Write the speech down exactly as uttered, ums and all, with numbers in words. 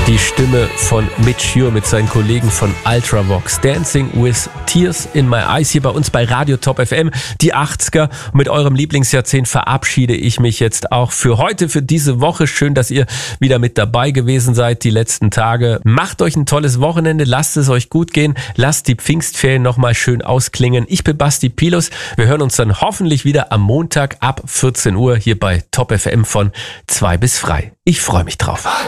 Die Stimme von Mitch Ure mit seinen Kollegen von Ultravox. Dancing with Tears in My Eyes hier bei uns bei Radio Top F M. Die achtziger. Mit eurem Lieblingsjahrzehnt verabschiede ich mich jetzt auch für heute, für diese Woche. Schön, dass ihr wieder mit dabei gewesen seid die letzten Tage. Macht euch ein tolles Wochenende. Lasst es euch gut gehen. Lasst die Pfingstferien nochmal schön ausklingen. Ich bin Basti Pilus. Wir hören uns dann hoffentlich wieder am Montag ab vierzehn Uhr hier bei Top F M von zwei bis frei. Ich freue mich drauf.